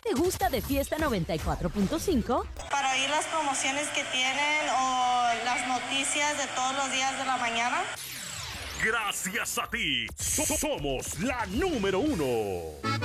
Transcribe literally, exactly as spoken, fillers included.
te gusta de Fiesta noventa y cuatro punto cinco? Para oír las promociones que tienen o las noticias de todos los días de la mañana. Gracias a ti, so- somos la número uno.